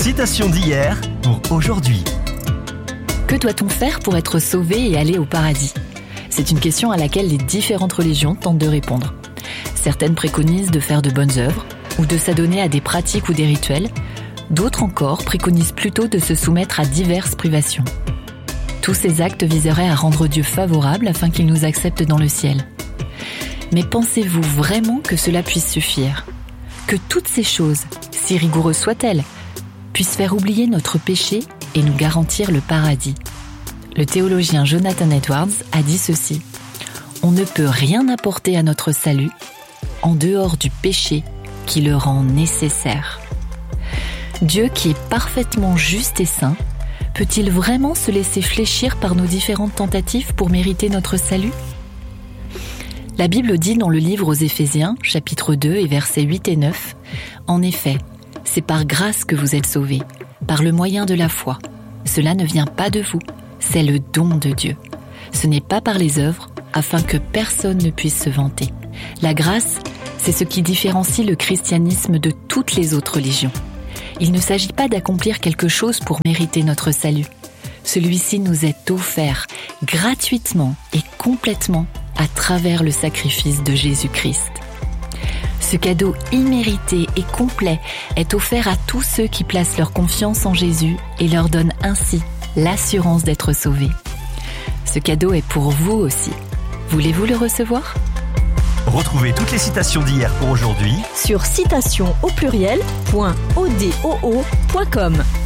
Citation d'hier pour aujourd'hui. Que doit-on faire pour être sauvé et aller au paradis ? C'est une question à laquelle les différentes religions tentent de répondre. Certaines préconisent de faire de bonnes œuvres ou de s'adonner à des pratiques ou des rituels. D'autres encore préconisent plutôt de se soumettre à diverses privations. Tous ces actes viseraient à rendre Dieu favorable afin qu'il nous accepte dans le ciel. Mais pensez-vous vraiment que cela puisse suffire ? Que toutes ces choses, si rigoureuses soient-elles, puissent faire oublier notre péché et nous garantir le paradis ? Le théologien Jonathan Edwards a dit ceci : « On ne peut rien apporter à notre salut en dehors du péché qui le rend nécessaire. » Dieu, qui est parfaitement juste et saint, peut-il vraiment se laisser fléchir par nos différentes tentatives pour mériter notre salut ? La Bible dit dans le livre aux Éphésiens, chapitre 2 et versets 8 et 9, « En effet, c'est par grâce que vous êtes sauvés, par le moyen de la foi. Cela ne vient pas de vous, c'est le don de Dieu. Ce n'est pas par les œuvres, afin que personne ne puisse se vanter. La grâce, c'est ce qui différencie le christianisme de toutes les autres religions. Il ne s'agit pas d'accomplir quelque chose pour mériter notre salut. Celui-ci nous est offert gratuitement et complètement à travers le sacrifice de Jésus-Christ. Ce cadeau immérité et complet est offert à tous ceux qui placent leur confiance en Jésus et leur donnent ainsi l'assurance d'être sauvés. Ce cadeau est pour vous aussi. Voulez-vous le recevoir ? Retrouvez toutes les citations d'hier pour aujourd'hui sur citation au pluriel.odoo.com.